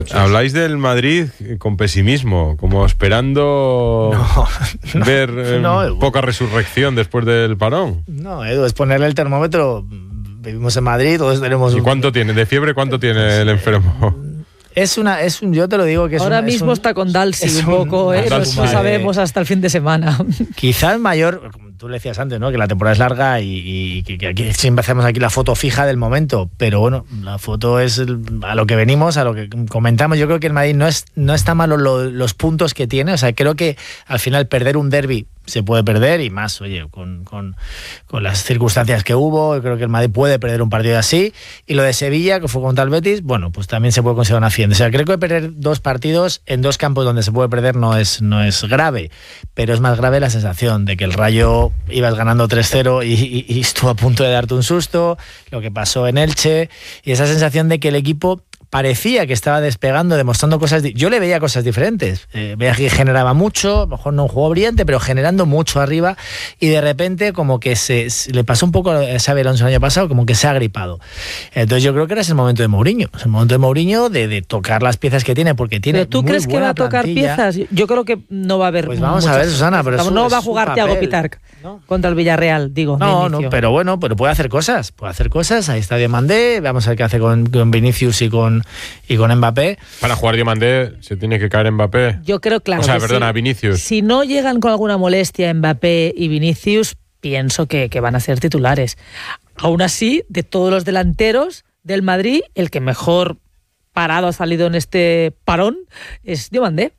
Habláis del Madrid con pesimismo, como esperando ver poca resurrección después del parón. No, Edu, es ponerle el termómetro. Vivimos en Madrid, todos tenemos... ¿Y cuánto tiene? ¿De fiebre cuánto tiene el enfermo? Yo te lo digo que es ahora mismo está con Dalsi un poco, no sabemos hasta el fin de semana. Quizás mayor, como tú le decías antes, ¿no? Que la temporada es larga y que aquí siempre hacemos aquí la foto fija del momento, pero bueno, la foto es a lo que venimos, a lo que comentamos. Yo creo que el Madrid no está malo los puntos que tiene, o sea, creo que al final perder un derbi se puede perder, y más, oye, con las circunstancias que hubo, creo que el Madrid puede perder un partido así, y lo de Sevilla, que fue contra el Betis, bueno, pues también se puede considerar un accidente. O sea, creo que perder 2 partidos en 2 campos donde se puede perder no es grave, pero es más grave la sensación de que el Rayo ibas ganando 3-0 y estuvo a punto de darte un susto, lo que pasó en Elche, y esa sensación de que el equipo parecía que estaba despegando, demostrando cosas... Yo le veía cosas diferentes. Veía que generaba mucho, a lo mejor no un juego brillante, pero generando mucho arriba, y de repente como que se le pasó un poco a Xabi Alonso el año pasado, como que se ha gripado. Entonces yo creo que era el momento de Mourinho. Es el momento de Mourinho de tocar las piezas que tiene, porque tiene... ¿Pero tú crees que va a tocar piezas? Yo creo que no va a haber... Pues vamos a ver, Susana, pero no va a jugar Thiago Pitarc contra el Villarreal, digo. No, pero bueno, pero puede hacer cosas. Ahí está Diomandé, vamos a ver qué hace con Vinicius y con Mbappé. Para jugar Diomandé se tiene que caer Mbappé. Yo creo, claro. O sea, perdona, Vinicius. Si no llegan con alguna molestia Mbappé y Vinicius, pienso que van a ser titulares. Aún así, de todos los delanteros del Madrid, el que mejor parado ha salido en este parón es Diomandé.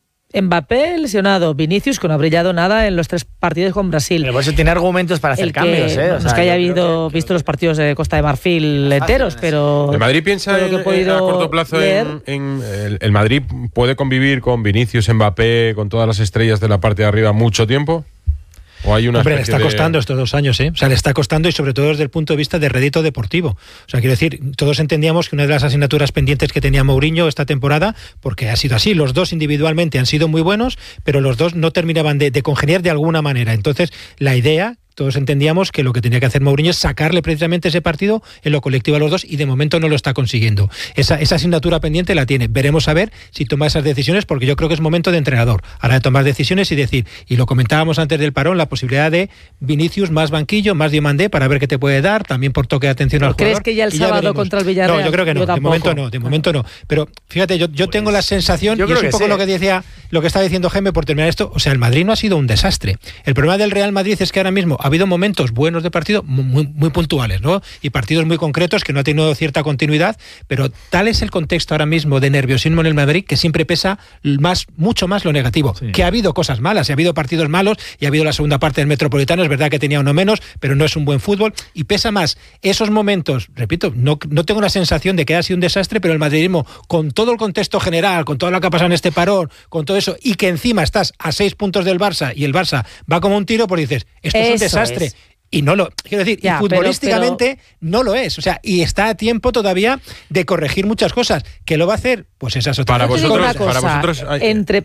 Mbappé lesionado, Vinicius que no ha brillado nada en los 3 partidos con Brasil. Pero por eso tiene argumentos para hacer cambios, ¿eh? No es que haya visto los partidos de Costa de Marfil enteros, pero... ¿El Madrid piensa a corto plazo en el Madrid puede convivir con Vinicius, Mbappé, con todas las estrellas de la parte de arriba mucho tiempo? ¿O hay una le está costando estos 2 años, ¿eh? O sea, le está costando, y sobre todo desde el punto de vista de rédito deportivo. O sea, quiero decir, todos entendíamos que una de las asignaturas pendientes que tenía Mourinho esta temporada, porque ha sido así, los 2 individualmente han sido muy buenos, pero los 2 no terminaban de congeniar de alguna manera. Entonces, la idea... Todos entendíamos que lo que tenía que hacer Mourinho es sacarle precisamente ese partido en lo colectivo a los 2, y de momento no lo está consiguiendo. Esa asignatura pendiente la tiene. Veremos a ver si toma esas decisiones, porque yo creo que es momento de entrenador. Ahora de tomar decisiones y decir, y lo comentábamos antes del parón, la posibilidad de Vinicius más banquillo, más Diomandé, para ver qué te puede dar, también por toque de atención al jugador. ¿Crees que ya el sábado contra el Villarreal? No, yo creo que no. De momento no. Pero fíjate, yo tengo la sensación, y es un poco lo que estaba diciendo Jaime por terminar esto, o sea, el Madrid no ha sido un desastre. El problema del Real Madrid es que ahora mismo ha habido momentos buenos de partido muy, muy puntuales, ¿no? Y partidos muy concretos que no ha tenido cierta continuidad, pero tal es el contexto ahora mismo de nerviosismo en el Madrid que siempre pesa mucho más lo negativo. Sí. Que ha habido cosas malas, y ha habido partidos malos, y ha habido la segunda parte del Metropolitano, es verdad que tenía uno menos, pero no es un buen fútbol, y pesa más esos momentos. Repito, no tengo la sensación de que haya sido un desastre, pero el madridismo, con todo el contexto general, con todo lo que ha pasado en este parón, con todo eso, y que encima estás a 6 puntos del Barça y el Barça va como un tiro, pues dices, esto es un desastre. Y no lo, quiero decir, y futbolísticamente no lo es. O sea, y está a tiempo todavía de corregir muchas cosas. ¿Qué lo va a hacer? Pues esas otras para cosas. vosotros entre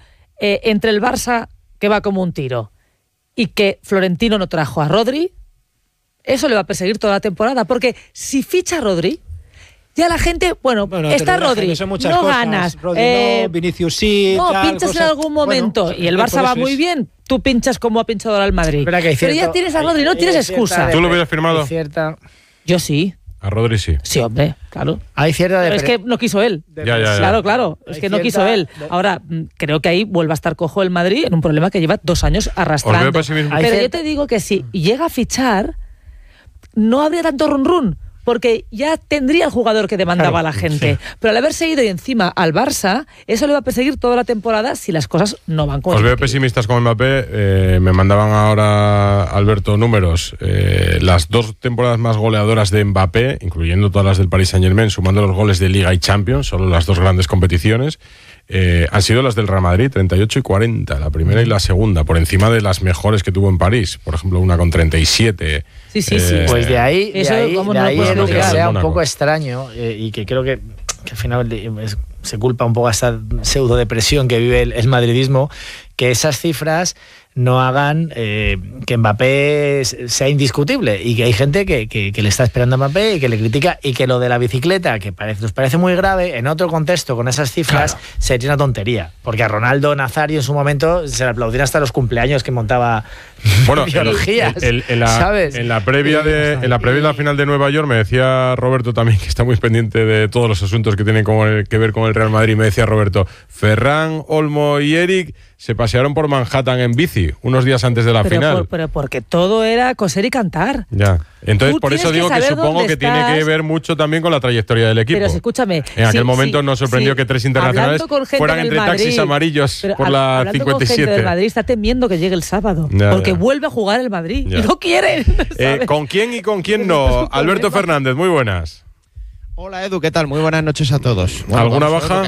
el Barça, que va como un tiro, y que Florentino no trajo a Rodri, eso le va a perseguir toda la temporada. Porque si ficha a Rodri, ya la gente, bueno está Rodri, no cosas. Ganas. Rodri no, Vinicius sí. No, pinchas en algún momento, y el Barça va muy bien, tú pinchas como ha pinchado ahora el Madrid. Pero ya tienes a Rodri, no tienes excusa. ¿Tú lo hubieras firmado? Yo sí. A Rodri sí. Sí, hombre, claro. Hay cierta es que no quiso él. Ya. Claro. Es que no quiso él. Ahora, creo que ahí vuelve a estar cojo el Madrid en un problema que lleva 2 años arrastrando. Pero yo te digo que si llega a fichar, no habría tanto run, porque ya tendría el jugador que demandaba a la gente. Sí. Pero al haberse ido y encima al Barça, eso le va a perseguir toda la temporada si las cosas no van con él. Os veo pesimistas con Mbappé. Me mandaban ahora, Alberto, números. Las 2 temporadas más goleadoras de Mbappé, incluyendo todas las del Paris Saint-Germain, sumando los goles de Liga y Champions, solo las 2 grandes competiciones, han sido las del Real Madrid, 38 y 40, la primera y la segunda, por encima de las mejores que tuvo en París. Por ejemplo, una con 37. Sí. Pues de ahí es lo que sea un poco extraño, y que creo que al final se culpa un poco a esta pseudo depresión que vive el madridismo, que esas cifras no hagan que Mbappé sea indiscutible, y que hay gente que le está esperando a Mbappé y que le critica, y que lo de la bicicleta, que nos parece muy grave, en otro contexto, con esas cifras, sería una tontería. Porque a Ronaldo Nazario en su momento se le aplaudían hasta los cumpleaños que montaba biologías. ¿Sabes? En la previa de la final de Nueva York me decía Roberto también, que está muy pendiente de todos los asuntos que tienen que ver con el Real Madrid, me decía Roberto, Ferran, Olmo y Eric se pasearon por Manhattan en bici unos días antes de la final. Pero porque todo era coser y cantar. Ya. Entonces, por eso digo que supongo que tiene que ver mucho también con la trayectoria del equipo. Pero escúchame. En aquel momento nos sorprendió que 3 internacionales fueran entre taxis amarillos por la 57. Con gente del Madrid está temiendo que llegue el sábado. Porque vuelve a jugar el Madrid. Y no quieren. ¿Con quién y con quién no? Alberto Fernández, muy buenas. Hola Edu, ¿qué tal? Muy buenas noches a todos. Bueno, ¿alguna baja?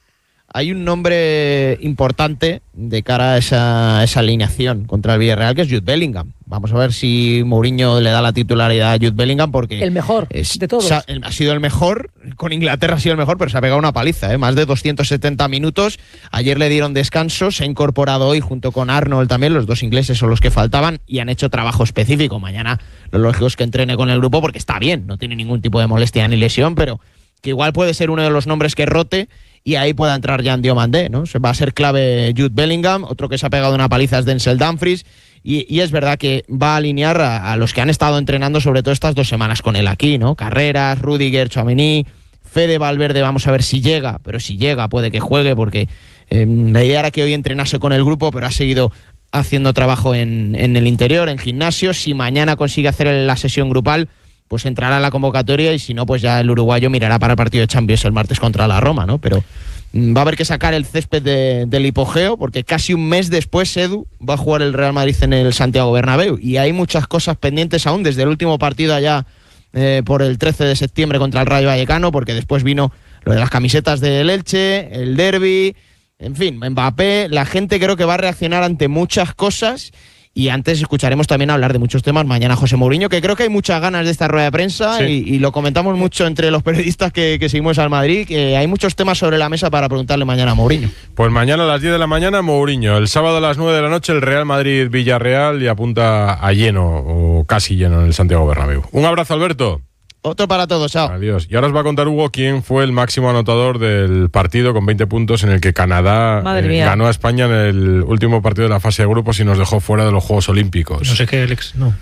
Hay un nombre importante de cara a esa alineación contra el Villarreal, que es Jude Bellingham. Vamos a ver si Mourinho le da la titularidad a Jude Bellingham, porque el mejor de todos. Ha sido el mejor, con Inglaterra ha sido el mejor, pero se ha pegado una paliza, más de 270 minutos. Ayer le dieron descanso, se ha incorporado hoy junto con Arnold también, los dos ingleses son los que faltaban, y han hecho trabajo específico. Mañana lo lógico es que entrene con el grupo, porque está bien, no tiene ningún tipo de molestia ni lesión, pero que igual puede ser uno de los nombres que rote, y ahí pueda entrar Jan Diomandé, ¿no? Va a ser clave Jude Bellingham. Otro que se ha pegado una paliza es Denzel Dumfries, y es verdad que va a alinear a los que han estado entrenando sobre todo estas 2 semanas con él aquí, ¿no? Carreras, Rudiger, Tchouaméni, Fede Valverde, vamos a ver si llega, pero si llega puede que juegue, porque la idea era que hoy entrenase con el grupo, pero ha seguido haciendo trabajo en el interior, en gimnasio. Si mañana consigue hacer la sesión grupal, pues entrará en la convocatoria, y si no, pues ya el uruguayo mirará para el partido de Champions el martes contra la Roma, ¿no? Pero va a haber que sacar el césped del hipogeo, porque casi un mes después, Edu, va a jugar el Real Madrid en el Santiago Bernabéu, y hay muchas cosas pendientes aún, desde el último partido allá por el 13 de septiembre contra el Rayo Vallecano, porque después vino lo de las camisetas del Elche, el derbi, en fin, Mbappé. La gente creo que va a reaccionar ante muchas cosas. Y antes escucharemos también hablar de muchos temas mañana José Mourinho, que creo que hay muchas ganas de esta rueda de prensa, y lo comentamos mucho entre los periodistas que seguimos al Madrid, que hay muchos temas sobre la mesa para preguntarle mañana a Mourinho. Pues mañana a las 10 de la mañana Mourinho, el sábado a las 9 de la noche el Real Madrid-Villarreal, y apunta a lleno o casi lleno en el Santiago Bernabéu. Un abrazo, Alberto. Otro para todos, chao. Adiós. Y ahora os va a contar Hugo quién fue el máximo anotador del partido con 20 puntos en el que Canadá ganó a España en el último partido de la fase de grupos y nos dejó fuera de los Juegos Olímpicos. No sé qué, Alex, no.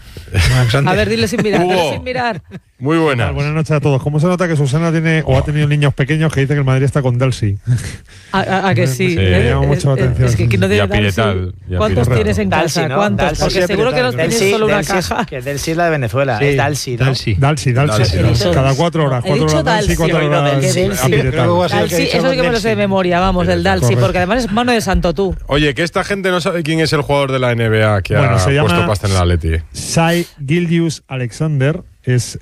A ver, dile sin mirar, Hugo, sin mirar. Muy buenas. Buenas noches a todos. ¿Cómo se nota que Susana tiene o ha tenido niños pequeños que dicen que el Madrid está con Delcy? ¿A que sí? Me llama mucho la atención. Es que no tiene Delcy. ¿Cuántos tienes en casa? Dalsi, ¿no? ¿Cuántos? Dalsi, porque seguro que no tienes solo una caja. Que Delcy es la de Venezuela, sí, es Dalsi, ¿no? Dalsi. Cada 4 horas. 4 horas Dalsi, 4 horas Dalsi, eso sí que me lo sé de memoria, vamos, del Dalsi, porque además es mano de santo tú. Oye, que esta gente no sabe quién es el jugador de la NBA que ha puesto pasta en el Atleti. Shai Gilgeous-Alexander. Es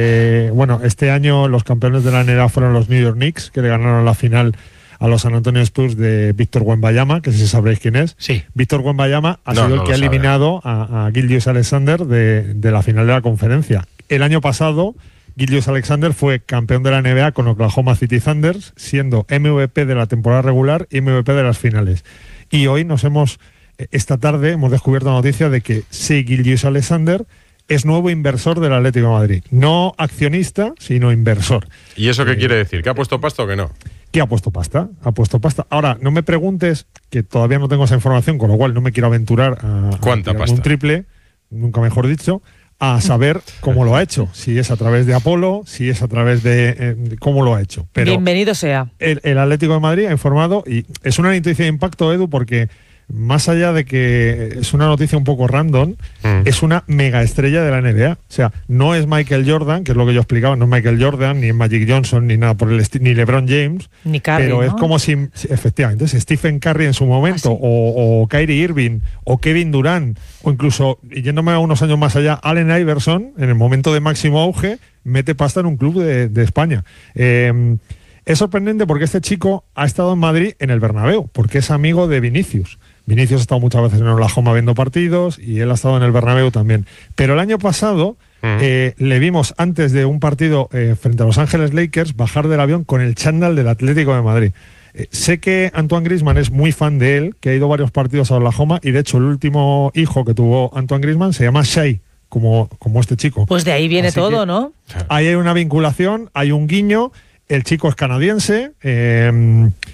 este año los campeones de la NBA fueron los New York Knicks, que le ganaron la final a los San Antonio Spurs de Víctor Wembanyama, que si sabréis quién es. Sí. Víctor Wembanyama ha sido el que ha eliminado a Gilgeous-Alexander de la final de la conferencia. El año pasado Gilgeous-Alexander fue campeón de la NBA con Oklahoma City Thunder, siendo MVP de la temporada regular y MVP de las finales. Y hoy esta tarde hemos descubierto la noticia de que Shai Gilgeous-Alexander es nuevo inversor del Atlético de Madrid. No accionista, sino inversor. ¿Y eso qué quiere decir? ¿Que ha puesto pasta o que no? Que ha puesto pasta. Ahora, no me preguntes, que todavía no tengo esa información, con lo cual no me quiero aventurar a ¿cuánta pasta? Un triple, nunca mejor dicho, a saber cómo lo ha hecho. Si es a través de Apolo, si es a través de cómo lo ha hecho. Pero bienvenido sea. El Atlético de Madrid ha informado, y es una noticia de impacto, Edu, porque más allá de que es una noticia un poco random, es una mega estrella de la NBA. O sea, no es Michael Jordan, que es lo que yo explicaba, no es Michael Jordan, ni Magic Johnson, ni nada por el estilo, ni LeBron James. Ni Curry, pero ¿no? es como si, efectivamente, si Stephen Curry en su momento, o Kyrie Irving, o Kevin Durant, o incluso, yéndome a unos años más allá, Allen Iverson, en el momento de máximo auge, mete pasta en un club de España. Es sorprendente porque este chico ha estado en Madrid en el Bernabéu, porque es amigo de Vinicius. Vinicius ha estado muchas veces en Oklahoma viendo partidos y él ha estado en el Bernabéu también. Pero el año pasado le vimos antes de un partido frente a Los Ángeles Lakers bajar del avión con el chándal del Atlético de Madrid. Sé que Antoine Griezmann es muy fan de él, que ha ido varios partidos a Oklahoma y de hecho el último hijo que tuvo Antoine Griezmann se llama Shai, como este chico. Pues de ahí viene así todo, ¿no? Ahí hay una vinculación, hay un guiño. El chico es canadiense,